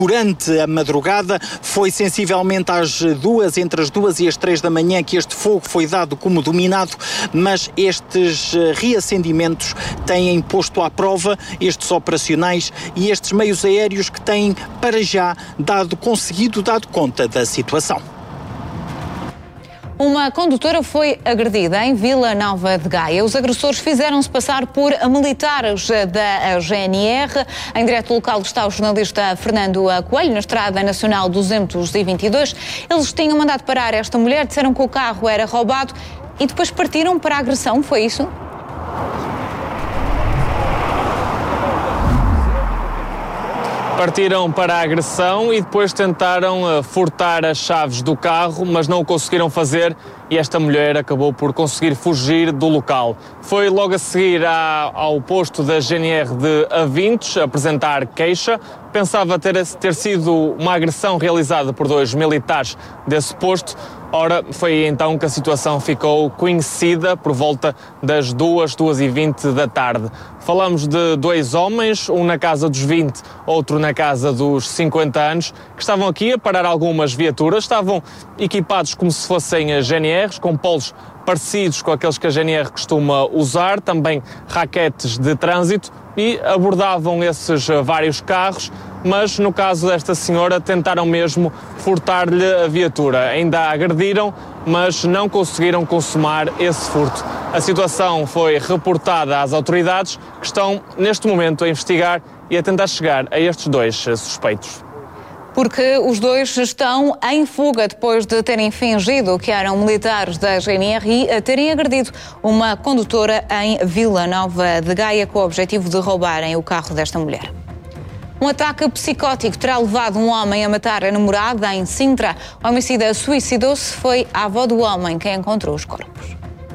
Durante a madrugada, foi sensivelmente entre as 2 e as 3 da manhã que este fogo foi dado como dominado, mas estes reacendimentos têm posto à prova estes operacionais e estes meios aéreos que têm, para já, conseguido dar conta da situação. Uma condutora foi agredida em Vila Nova de Gaia. Os agressores fizeram-se passar por militares da GNR. Em direto local está o jornalista Fernando Coelho, na Estrada Nacional 222. Eles tinham mandado parar esta mulher, disseram que o carro era roubado e depois partiram para a agressão, foi isso? Partiram para a agressão e depois tentaram furtar as chaves do carro, mas não o conseguiram fazer e esta mulher acabou por conseguir fugir do local. Foi logo a seguir ao posto da GNR de Avintes apresentar queixa. Pensava ter sido uma agressão realizada por 2 militares desse posto. Ora, foi então que a situação ficou conhecida por volta das 2h20 da tarde. Falamos de 2 homens, um na casa dos 20, outro na casa dos 50 anos, que estavam aqui a parar algumas viaturas, estavam equipados como se fossem GNRs, com polos parecidos com aqueles que a GNR costuma usar, também raquetes de trânsito, e abordavam esses vários carros, mas no caso desta senhora tentaram mesmo furtar-lhe a viatura. Ainda a agrediram, mas não conseguiram consumar esse furto. A situação foi reportada às autoridades, que estão neste momento a investigar e a tentar chegar a estes 2 suspeitos. Porque os 2 estão em fuga depois de terem fingido que eram militares da GNR e terem agredido uma condutora em Vila Nova de Gaia com o objetivo de roubarem o carro desta mulher. Um ataque psicótico terá levado um homem a matar a namorada em Sintra. O homicida suicidou-se, foi a avó do homem quem encontrou os corpos.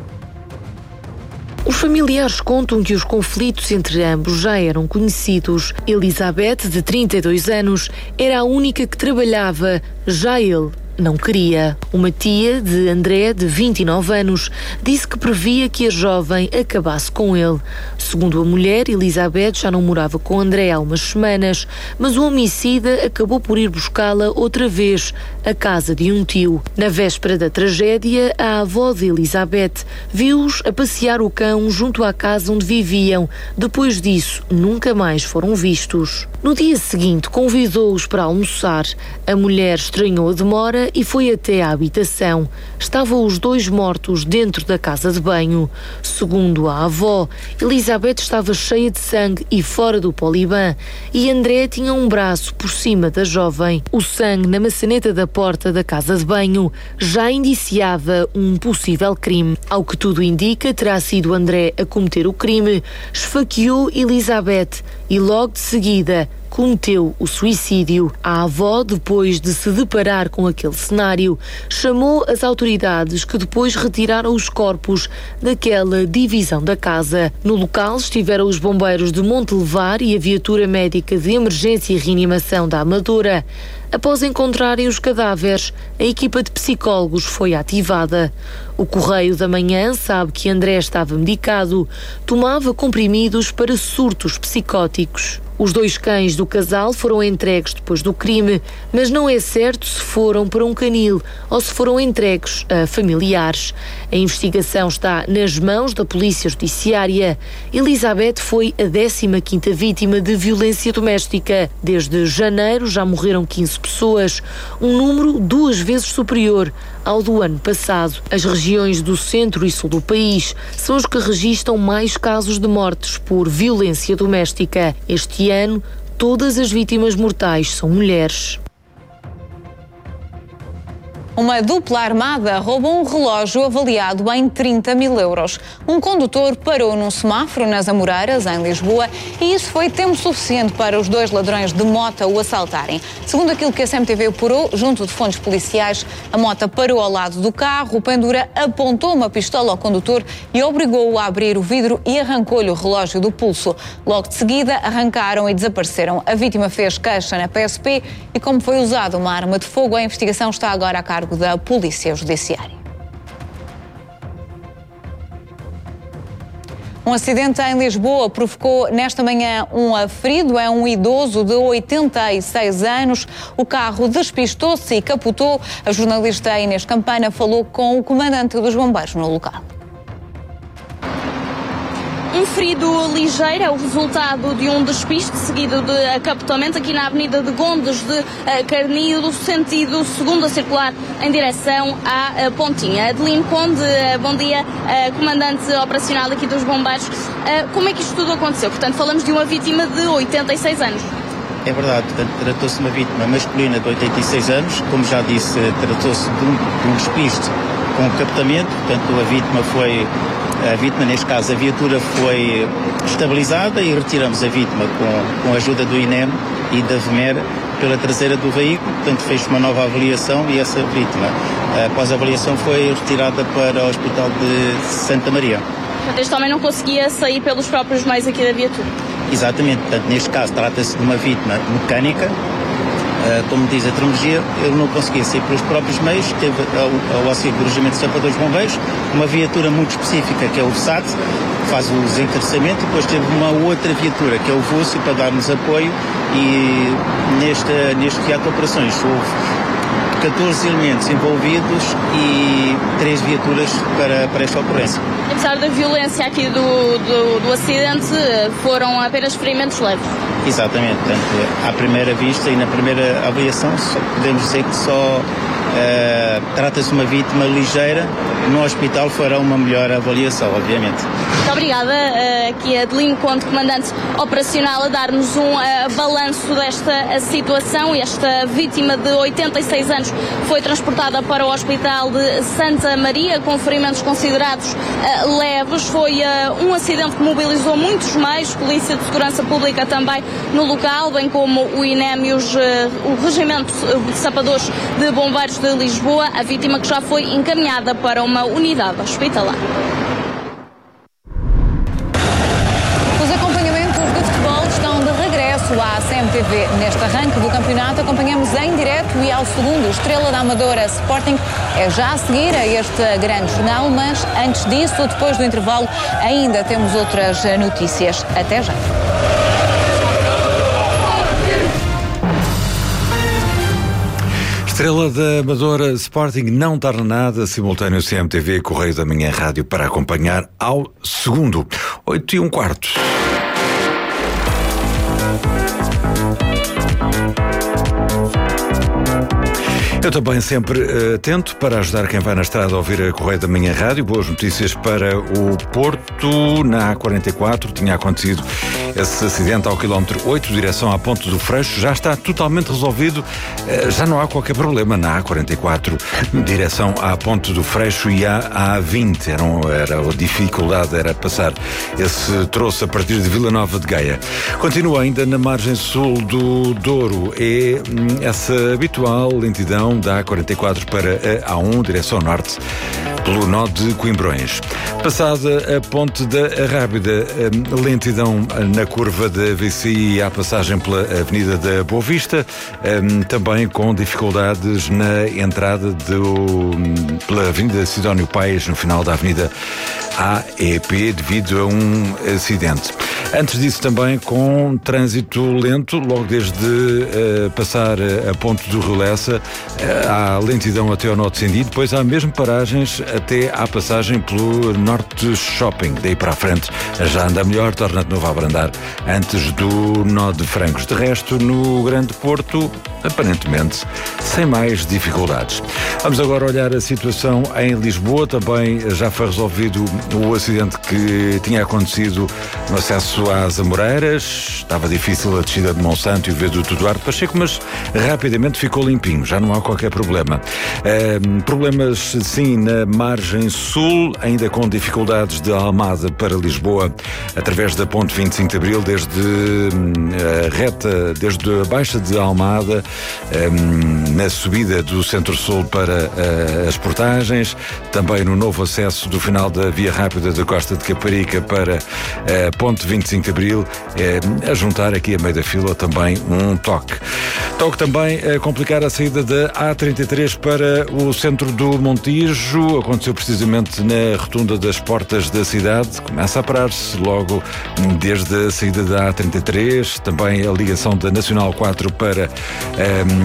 Os familiares contam que os conflitos entre ambos já eram conhecidos. Elizabeth, de 32 anos, era a única que trabalhava, já ele não queria. Uma tia de André, de 29 anos, disse que previa que a jovem acabasse com ele. Segundo a mulher, Elizabeth já não morava com André há umas semanas, mas o homicida acabou por ir buscá-la outra vez, à casa de um tio. Na véspera da tragédia, a avó de Elizabeth viu-os a passear o cão junto à casa onde viviam. Depois disso, nunca mais foram vistos. No dia seguinte, convidou-os para almoçar. A mulher estranhou a demora e foi até à habitação. Estavam os 2 mortos dentro da casa de banho. Segundo a avó, Elizabeth estava cheia de sangue e fora do poliban, e André tinha um braço por cima da jovem. O sangue na maçaneta da porta da casa de banho já indiciava um possível crime. Ao que tudo indica, terá sido André a cometer o crime, esfaqueou Elizabeth e logo de seguida cometeu o suicídio. A avó, depois de se deparar com aquele cenário, chamou as autoridades, que depois retiraram os corpos daquela divisão da casa. No local estiveram os bombeiros de Montelevar e a viatura médica de emergência e reanimação da Amadora. Após encontrarem os cadáveres, a equipa de psicólogos foi ativada. O Correio da Manhã sabe que André estava medicado, tomava comprimidos para surtos psicóticos. Os 2 cães do casal foram entregues depois do crime, mas não é certo se foram para um canil ou se foram entregues a familiares. A investigação está nas mãos da Polícia Judiciária. Elizabeth foi a 15ª vítima de violência doméstica. Desde janeiro já morreram 15 pessoas, um número 2 vezes superior ao do ano passado. As regiões do centro e sul do país são as que registram mais casos de mortes por violência doméstica. Este ano, todas as vítimas mortais são mulheres. Uma dupla armada roubou um relógio avaliado em 30 mil euros. Um condutor parou num semáforo nas Amoreiras, em Lisboa, e isso foi tempo suficiente para os 2 ladrões de mota o assaltarem. Segundo aquilo que a CMTV apurou, junto de fontes policiais, a mota parou ao lado do carro, o pendura apontou uma pistola ao condutor e obrigou-o a abrir o vidro e arrancou-lhe o relógio do pulso. Logo de seguida, arrancaram e desapareceram. A vítima fez queixa na PSP e, como foi usada uma arma de fogo, a investigação está agora a cargo da Polícia Judiciária. Um acidente em Lisboa provocou nesta manhã um ferido, é um idoso de 86 anos. O carro despistou-se e capotou. A jornalista Inês Campana falou com o comandante dos bombeiros no local. Um ferido ligeiro é o resultado de um despiste seguido de capotamento aqui na Avenida de Gondes de Carnide, sentido segunda circular em direção à Pontinha. Adelino Conde, bom dia, comandante operacional aqui dos bombeiros. Como é que isto tudo aconteceu? Portanto, falamos de uma vítima de 86 anos. É verdade, portanto, tratou-se de uma vítima masculina de 86 anos, como já disse, tratou-se de um despiste com capotamento, portanto a vítima, neste caso, a viatura foi estabilizada e retiramos a vítima com a ajuda do INEM e da VMER pela traseira do veículo, portanto fez uma nova avaliação e essa vítima, após a avaliação, foi retirada para o Hospital de Santa Maria. Portanto, este homem não conseguia sair pelos próprios meios aqui da viatura? Exatamente, portanto, neste caso trata-se de uma vítima mecânica, como diz a terminologia, ele não conseguia sair pelos próprios meios, teve o auxílio do Regimento de Sapadores Bombeiros, uma viatura muito específica que é o VSAT, que faz o desencarceramento, e depois teve uma outra viatura que é o VUSI para dar-nos apoio, e neste teatro de operações houve 14 elementos envolvidos e 3 viaturas para esta ocorrência. Apesar da violência aqui do acidente, foram apenas ferimentos leves? Exatamente, portanto, à primeira vista e na primeira avaliação podemos dizer que só trata-se de uma vítima ligeira. No hospital fará uma melhor avaliação, obviamente. Muito obrigada. Aqui a Adelino Conde, comandante operacional, a dar-nos um balanço desta situação. Esta vítima de 86 anos foi transportada para o Hospital de Santa Maria com ferimentos considerados leves. Foi um acidente que mobilizou muitos meios, Polícia de Segurança Pública também no local, bem como o INEM e o Regimento de Sapadores de Bombeiros de Lisboa. A vítima que já foi encaminhada para uma unidade hospitalar. Os acompanhamentos do futebol estão de regresso à CMTV. Neste arranque do campeonato acompanhamos em direto e ao segundo Estrela da Amadora Sporting. É já a seguir a este grande jornal, mas antes disso, depois do intervalo, ainda temos outras notícias. Até já. Estrela da Amadora Sporting não tarda nada, simultâneo CMTV Correio da Manhã Rádio para acompanhar ao segundo, 8h15. Eu também sempre atento para ajudar quem vai na estrada a ouvir a Correio da Manhã Rádio. Boas notícias para o Porto. Na A44 tinha acontecido esse acidente ao quilómetro 8, direção à Ponte do Freixo. Já está totalmente resolvido, já não há qualquer problema na A44, direção à Ponte do Freixo e à A20. A dificuldade era passar esse troço a partir de Vila Nova de Gaia. Continua ainda na margem sul do Douro. É essa habitual lentidão da A44 para a A1, direção norte, pelo nó de Coimbrões. Passada a Ponte da Rábida, lentidão na curva da VCI à passagem pela Avenida da Boa Vista, também com dificuldades na entrada pela Avenida Sidónio Paes, no final da Avenida AEP, devido a um acidente. Antes disso, também com trânsito lento, logo desde passar a Ponte do Rio Lessa, há lentidão até ao nó de Cendi, depois há mesmo paragens até à passagem pelo Norte Shopping. Daí para a frente já anda melhor, torna de novo a abrandar antes do nó de Francos. De resto, no Grande Porto, aparentemente sem mais dificuldades. Vamos agora olhar a situação em Lisboa. Também já foi resolvido o acidente que tinha acontecido no acesso às Amoreiras. Estava difícil a descida de Monsanto e o viaduto Eduardo Pacheco, mas rapidamente ficou limpinho, já não há qualquer problema. Problemas sim na margem sul, ainda com dificuldades de Almada para Lisboa, através da ponte 25 de Abril, desde a reta, desde a baixa de Almada, na subida do Centro-Sul para as Portagens, também no novo acesso do final da Via Rápida da Costa de Caparica para a ponte 25 de Abril, a juntar aqui a meio da fila também um toque. Toque também a complicar a saída da A33 para o centro do Montijo, aconteceu precisamente na rotunda das portas da cidade. Começa a parar-se logo desde a saída da A33, também a ligação da Nacional 4 para